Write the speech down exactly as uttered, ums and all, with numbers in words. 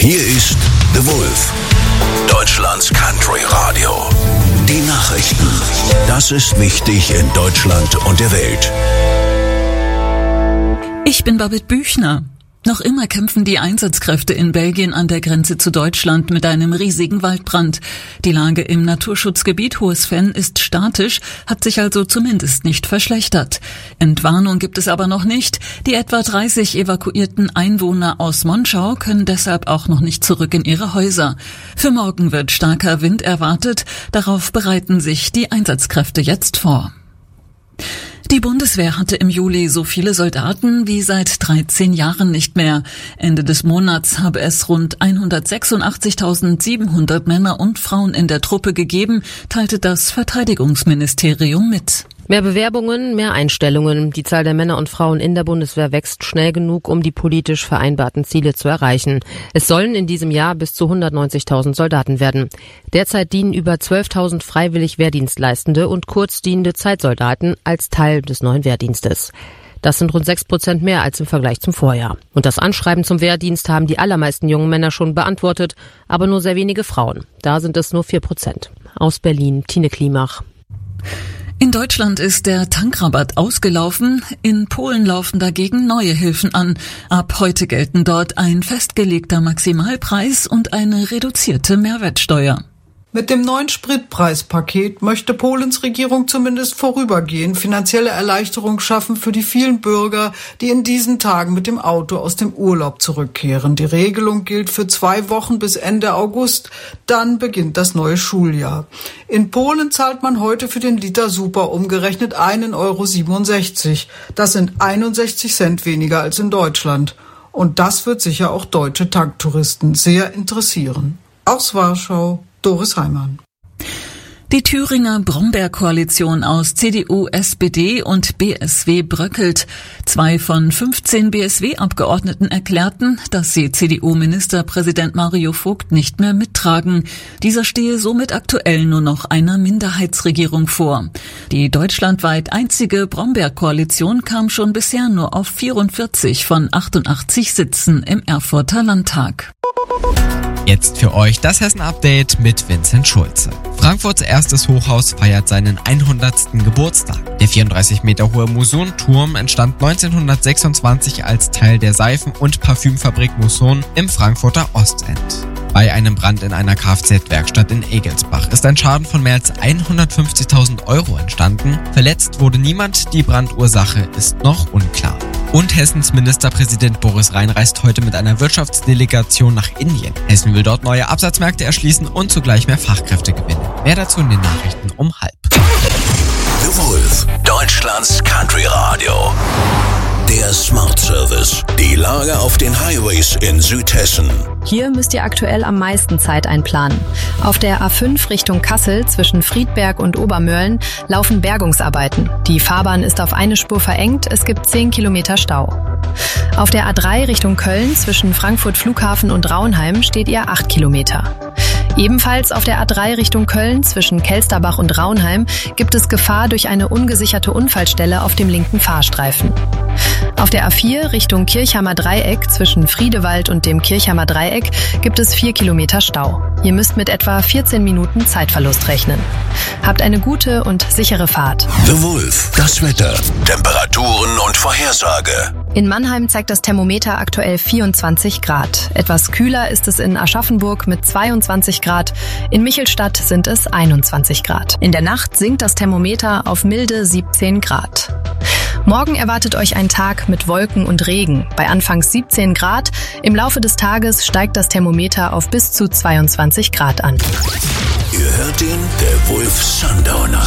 Hier ist The Wolf, Deutschlands Country Radio. Die Nachrichten. Das ist wichtig in Deutschland und der Welt. Ich bin Babette Büchner. Noch immer kämpfen die Einsatzkräfte in Belgien an der Grenze zu Deutschland mit einem riesigen Waldbrand. Die Lage im Naturschutzgebiet Hohes Venn ist statisch, hat sich also zumindest nicht verschlechtert. Entwarnung gibt es aber noch nicht. Die etwa dreißig evakuierten Einwohner aus Monschau können deshalb auch noch nicht zurück in ihre Häuser. Für morgen wird starker Wind erwartet. Darauf bereiten sich die Einsatzkräfte jetzt vor. Die Bundeswehr hatte im Juli so viele Soldaten wie seit dreizehn Jahren nicht mehr. Ende des Monats habe es rund hundertsechsundachtzigtausendsiebenhundert Männer und Frauen in der Truppe gegeben, teilte das Verteidigungsministerium mit. Mehr Bewerbungen, mehr Einstellungen. Die Zahl der Männer und Frauen in der Bundeswehr wächst schnell genug, um die politisch vereinbarten Ziele zu erreichen. Es sollen in diesem Jahr bis zu hundertneunzigtausend Soldaten werden. Derzeit dienen über zwölftausend freiwillig Wehrdienstleistende und kurzdienende Zeitsoldaten als Teil des neuen Wehrdienstes. Das sind rund sechs Prozent mehr als im Vergleich zum Vorjahr. Und das Anschreiben zum Wehrdienst haben die allermeisten jungen Männer schon beantwortet, aber nur sehr wenige Frauen. Da sind es nur vier Prozent. Aus Berlin, Tine Klimach. In Deutschland ist der Tankrabatt ausgelaufen, in Polen laufen dagegen neue Hilfen an. Ab heute gelten dort ein festgelegter Maximalpreis und eine reduzierte Mehrwertsteuer. Mit dem neuen Spritpreispaket möchte Polens Regierung zumindest vorübergehend finanzielle Erleichterung schaffen für die vielen Bürger, die in diesen Tagen mit dem Auto aus dem Urlaub zurückkehren. Die Regelung gilt für zwei Wochen bis Ende August. Dann beginnt das neue Schuljahr. In Polen zahlt man heute für den Liter Super umgerechnet einen Euro siebenundsechzig. Das sind einundsechzig Cent weniger als in Deutschland. Und das wird sicher auch deutsche Tanktouristen sehr interessieren. Aus Warschau, Doris Heimann. Die Thüringer Brombeerkoalition aus C D U, S P D und B S W bröckelt. Zwei von fünfzehn B S W-Abgeordneten erklärten, dass sie C D U-Ministerpräsident Mario Vogt nicht mehr mittragen. Dieser stehe somit aktuell nur noch einer Minderheitsregierung vor. Die deutschlandweit einzige Brombeerkoalition kam schon bisher nur auf vierundvierzig von achtundachtzig Sitzen im Erfurter Landtag. Jetzt für euch das Hessen-Update mit Vincent Schulze. Frankfurts erstes Hochhaus feiert seinen hundertsten Geburtstag. Der vierunddreißig Meter hohe Mousson-Turm entstand neunzehnhundertsechsundzwanzig als Teil der Seifen- und Parfümfabrik Mousson im Frankfurter Ostend. Bei einem Brand in einer Kfz-Werkstatt in Egelsbach ist ein Schaden von mehr als hundertfünfzigtausend Euro entstanden. Verletzt wurde niemand, die Brandursache ist noch unklar. Und Hessens Ministerpräsident Boris Rhein reist heute mit einer Wirtschaftsdelegation nach Indien. Hessen will dort neue Absatzmärkte erschließen und zugleich mehr Fachkräfte gewinnen. Mehr dazu in den Nachrichten um halb. The Wolf, Deutschlands Country Radio. Der Smart Service. Die Lage auf den Highways in Südhessen. Hier müsst ihr aktuell am meisten Zeit einplanen. Auf der A fünf Richtung Kassel zwischen Friedberg und Obermörlen laufen Bergungsarbeiten. Die Fahrbahn ist auf eine Spur verengt, es gibt zehn Kilometer Stau. Auf der A drei Richtung Köln zwischen Frankfurt Flughafen und Raunheim steht ihr acht Kilometer. Ebenfalls auf der A drei Richtung Köln zwischen Kelsterbach und Raunheim gibt es Gefahr durch eine ungesicherte Unfallstelle auf dem linken Fahrstreifen. Auf der A vier Richtung Kirchheimer Dreieck zwischen Friedewald und dem Kirchheimer Dreieck gibt es vier Kilometer Stau. Ihr müsst mit etwa vierzehn Minuten Zeitverlust rechnen. Habt eine gute und sichere Fahrt. The Wolf, das Wetter, Temperaturen und Vorhersage. In Mannheim zeigt das Thermometer aktuell vierundzwanzig Grad. Etwas kühler ist es in Aschaffenburg mit zweiundzwanzig Grad. In Michelstadt sind es einundzwanzig Grad. In der Nacht sinkt das Thermometer auf milde siebzehn Grad. Morgen erwartet euch ein Tag mit Wolken und Regen. Bei anfangs siebzehn Grad. Im Laufe des Tages steigt das Thermometer auf bis zu zweiundzwanzig Grad an. Ihr hört ihn, der Wolf Sundowner.